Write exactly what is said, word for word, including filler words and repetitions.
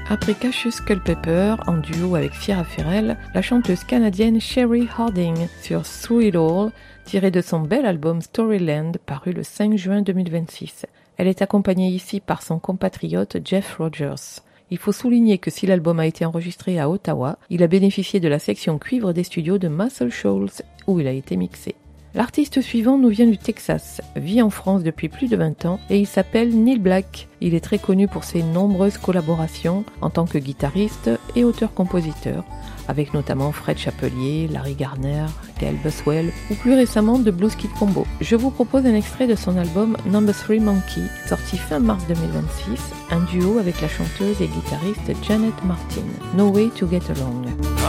Après Cassius Culpepper, en duo avec Sierra Ferrell, la chanteuse canadienne Sherry Harding sur Through It All, tirée de son bel album Storyland, paru le cinq juin deux mille vingt-six. Elle est accompagnée ici par son compatriote Jeff Rogers. Il faut souligner que si l'album a été enregistré à Ottawa, il a bénéficié de la section cuivre des studios de Muscle Shoals, où il a été mixé. L'artiste suivant nous vient du Texas, vit en France depuis plus de vingt ans et il s'appelle Neil Black. Il est très connu pour ses nombreuses collaborations en tant que guitariste et auteur-compositeur, avec notamment Fred Chapelier, Larry Garner, Gail Buswell ou plus récemment The Blues Kid Combo. Je vous propose un extrait de son album Number three Monkey, sorti fin mars deux mille vingt-six, un duo avec la chanteuse et guitariste Janet Martin, No Way to Get Along.